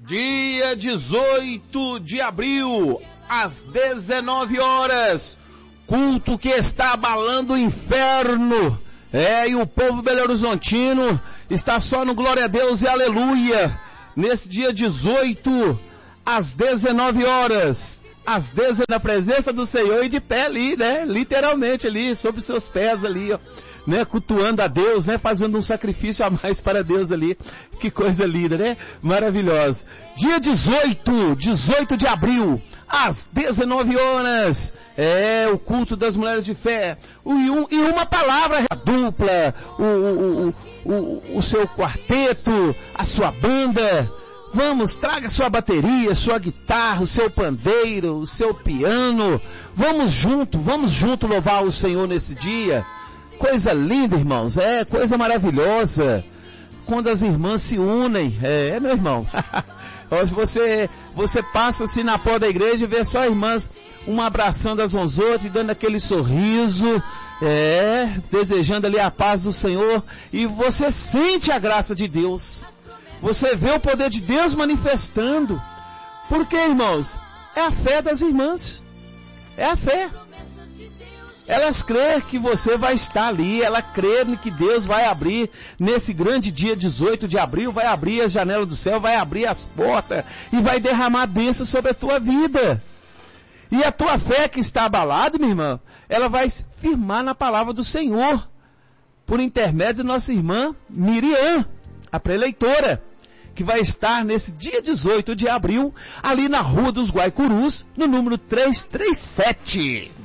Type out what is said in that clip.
Dia 18 de abril, às 19 horas, culto que está abalando o inferno. E o povo belo-horizontino está só no glória a Deus e aleluia. Nesse dia 18, às 19 horas, na presença do Senhor e de pé ali, né? Literalmente ali, sobre seus pés ali, ó. Né, cultuando a Deus, né, fazendo um sacrifício a mais para Deus ali. Que coisa linda, né? Maravilhosa. Dia 18 de abril, às 19 horas, o culto das mulheres de fé. E uma palavra dupla, o seu quarteto, a sua banda. Vamos, traga sua bateria, sua guitarra, o seu pandeiro, o seu piano. Vamos junto louvar o Senhor nesse dia. Coisa linda, irmãos, coisa maravilhosa, quando as irmãs se unem, meu irmão, hoje você passa assim na porta da igreja e vê só irmãs, uma abraçando as outras e dando aquele sorriso, desejando ali a paz do Senhor, e você sente a graça de Deus, você vê o poder de Deus manifestando, porque, irmãos, é a fé das irmãs, é a fé. Elas creem que você vai estar ali, ela crê que Deus vai abrir, nesse grande dia 18 de abril, vai abrir as janelas do céu, vai abrir as portas e vai derramar bênção sobre a tua vida. E a tua fé que está abalada, minha irmã, ela vai firmar na palavra do Senhor, por intermédio de nossa irmã Miriam, a preleitora, que vai estar nesse dia 18 de abril, ali na Rua dos Guaicurus, no número 337.